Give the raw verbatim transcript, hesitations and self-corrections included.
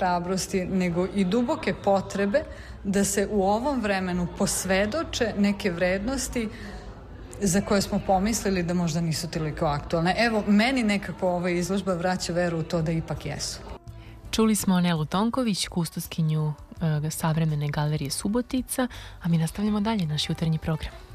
hrabrosti, nego i duboke potrebe da se u ovom vremenu posvedoče neke vrednosti za koje smo pomislili da možda nisu toliko aktualne. Evo, meni nekako ova izložba vraća veru u to da ipak jesu. Čuli smo Nelu Tonković, kustoskinju e, Savremene galerije Subotica, a mi nastavljamo dalje naš jutarnji program.